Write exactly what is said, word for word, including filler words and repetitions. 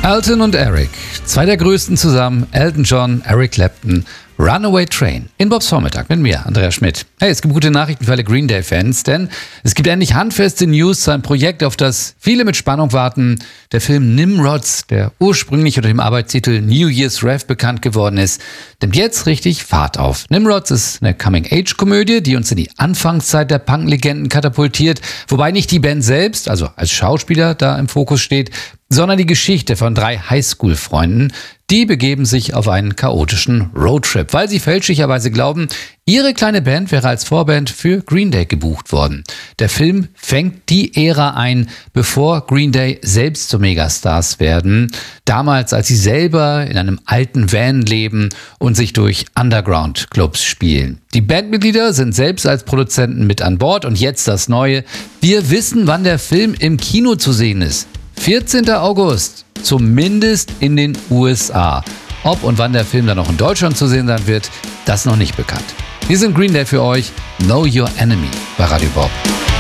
Elton und Eric, zwei der größten zusammen, Elton John, Eric Clapton, Runaway Train in Bobs Vormittag mit mir, Andreas Schmidt. Hey, es gibt gute Nachrichten für alle Green Day-Fans, denn es gibt endlich handfeste News zu einem Projekt, auf das viele mit Spannung warten. Der Film Nimrods, der ursprünglich unter dem Arbeitstitel New Year's Rev bekannt geworden ist, nimmt jetzt richtig Fahrt auf. Nimrods ist eine Coming-Age-Komödie, die uns in die Anfangszeit der Punk-Legenden katapultiert, wobei nicht die Band selbst, also als Schauspieler, da im Fokus steht, sondern die Geschichte von drei Highschool-Freunden. Die begeben sich auf einen chaotischen Roadtrip, weil sie fälschlicherweise glauben, ihre kleine Band wäre als Vorband für Green Day gebucht worden. Der Film fängt die Ära ein, bevor Green Day selbst zu Megastars werden. Damals, als sie selber in einem alten Van leben und sich durch Underground-Clubs spielen. Die Bandmitglieder sind selbst als Produzenten mit an Bord und jetzt das Neue. Wir wissen, wann der Film im Kino zu sehen ist. vierzehnten August, zumindest in den U S A. Ob und wann der Film dann noch in Deutschland zu sehen sein wird, das noch nicht bekannt. Wir sind Green Day für euch. Know Your Enemy bei Radio Bob.